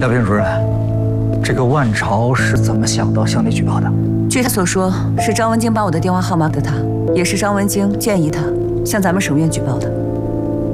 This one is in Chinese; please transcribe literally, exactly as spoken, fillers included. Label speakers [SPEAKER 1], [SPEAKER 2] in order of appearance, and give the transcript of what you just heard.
[SPEAKER 1] 廖平主任，这个万朝是怎么想到向你举报的？
[SPEAKER 2] 据他所说，是张文京把我的电话号码给他，也是张文京建议他向咱们省院举报的。